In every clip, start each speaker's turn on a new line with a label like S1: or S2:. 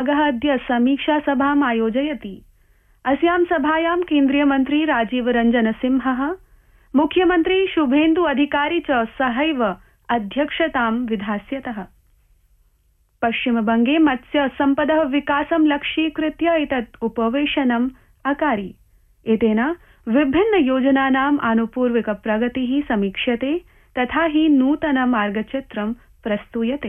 S1: विभागः अद्य समीक्षासभाम् आयोजयति। अस्यां सभायां केन्द्रीयमन्त्री राजीवरञ्जनसिंहः, मुख्यमन्त्री शुभेन्दु अधिकारी च सहैव अध्यक्षतां विधास्यतः। पश्चिमबंगे मत्स्य सम्पदः विकासं लक्ष्यीकृत्य एतत् उपवेशनम् अकारी। एतेन विभिन्न योजनानाम् आनुपूर्विक प्रगतिः समीक्ष्यते तथा हि नूतन मार्गचित्रं प्रस्तूयते।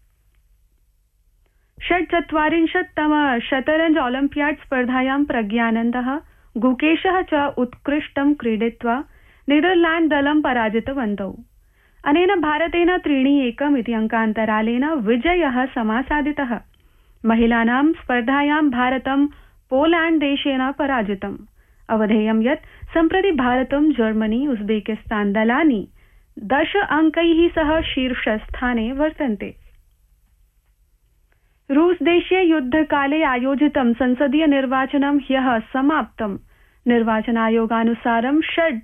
S1: 46तम शतरंज ओलम्पियाड स्पर्धायां प्रज्ञानन्दः, गुकेशः च उत्कृष्टं क्रीडित्वा नीदरलैंड दलं पराजितवन्तौ। अनेन भारतेन 3-1 इति अंकान्तरालेन विजयः समासादितः। महिलानां स्पर्धायां भारतं पोलैंड देशेन पराजितम्। अवधेयं यत् सम्प्रति भारतं जर्मनी उज्बेकिस्तान दलानि 10 अंकैः सह शीर्षस्थाने वर्तन्ते। रूस देशे युद्धकाले आयोजितं संसदीय निर्वाचनं ह्यः समाप्तम्। निर्वाचनायोगानुसारं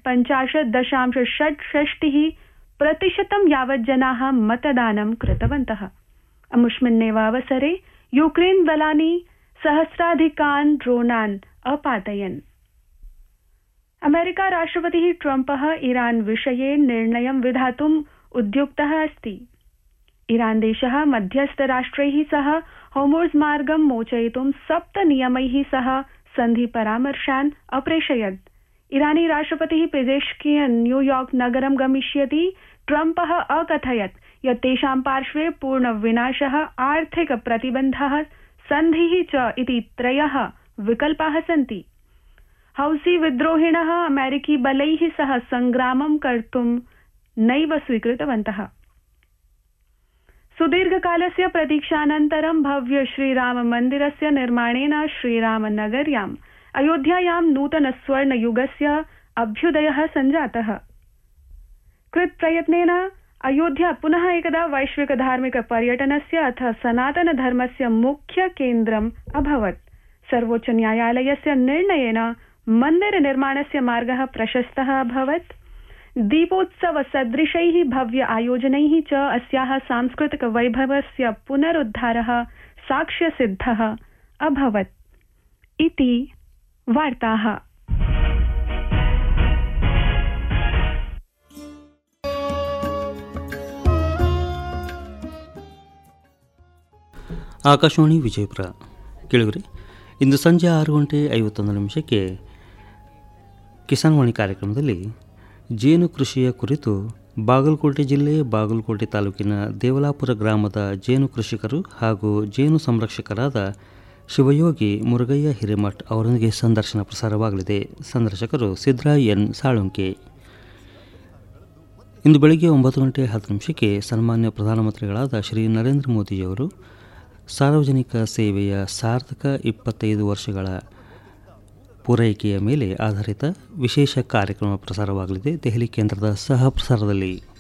S1: 55.66% यावत् जनाः मतदानं कृतवन्तः। अमुष्मिन्नेव अवसरे यूक्रेन दलानि सहस्राधिकान् ड्रोनान् अपातयन्। अमेरिका राष्ट्रपतिः ट्रम्पः ईरान विषये निर्णयं विधातुम् उद्युक्तः अस्ति। ईरान देशः मध्यस्थराष्ट्रैः सह होर्मुज़ मार्गं मोचयितुं 7 नियमैः सह सन्धि परामर्शान् अप्रेषयत्। ईरानी राष्ट्रपतिः पेजेश्कियन् न्यूयॉर्क नगरं गमिष्यति। ट्रम्पः अकथयत् यत् तेषां पार्श्वे पूर्णविनाशः, आर्थिक प्रतिबन्धः, सन्धिः च इति 3 विकल्पाः सन्ति। हौसी विद्रोहिणः अमेरिकी बलैः सह संग्रामं कर्तुं नैव स्वीकृतवन्तः। सुदीर्घकालस्य प्रतीक्षानन्तरं भव्य श्रीराम मन्दिरस्य निर्माणेन श्रीरामनगर्याम् अयोध्यायां नूतन स्वर्ण युगस्य अभ्युदयः सञ्जातः। कृतप्रयत्नेन अयोध्या पुनः एकदा वैश्विक धार्मिक पर्यटनस्य अथ सनातन धर्मस्य मुख्य केन्द्रम् अभवत्। सर्वोच्च न्यायालयस्य निर्णयेन मन्दिर निर्माणस्य मार्गः प्रशस्तः अभवत्। दीपोत्सव सदृशैः भव्य आयोजनैः च अस्याः सांस्कृतिक वैभवस्य पुनरुद्धारः साक्ष्यसिद्धः अभवत् इति वार्ताः।
S2: ಆಕಾಶವಾಣಿ ವಿಜಯಪುರ ಕೇಳಿದ್ರಿ. ಇಂದು ಸಂಜೆ 6:51 ಕಿಸಾನ್ ವಾಣಿ ಕಾರ್ಯಕ್ರಮದಲ್ಲಿ ಜೇನು ಕೃಷಿಯ ಕುರಿತು ಬಾಗಲಕೋಟೆ ಜಿಲ್ಲೆ ಬಾಗಲಕೋಟೆ ತಾಲೂಕಿನ ದೇವಲಾಪುರ ಗ್ರಾಮದ ಜೇನು ಕೃಷಿಕರು ಹಾಗೂ ಜೇನು ಸಂರಕ್ಷಕರಾದ ಶಿವಯೋಗಿ ಮುರುಗಯ್ಯ ಹಿರೇಮಠ್ ಅವರೊಂದಿಗೆ ಸಂದರ್ಶನ ಪ್ರಸಾರವಾಗಲಿದೆ. ಸಂದರ್ಶಕರು ಸಿದ್ರಾಯ್ ಎನ್ ಸಾಳುಂಕೆ. ಇಂದು ಬೆಳಗ್ಗೆ 9:10 ಸನ್ಮಾನ್ಯ ಪ್ರಧಾನಮಂತ್ರಿಗಳಾದ ಶ್ರೀ ನರೇಂದ್ರ ಮೋದಿಯವರು ಸಾರ್ವಜನಿಕ ಸೇವೆಯ ಸಾರ್ಥಕ 25 ವರ್ಷಗಳ ಪೂರೈಕೆಯ ಮೇಲೆ ಆಧಾರಿತ ವಿಶೇಷ ಕಾರ್ಯಕ್ರಮ ಪ್ರಸಾರವಾಗಲಿದೆ. ದೆಹಲಿ ಕೇಂದ್ರದ ಸಹ ಪ್ರಸಾರದಲ್ಲಿ.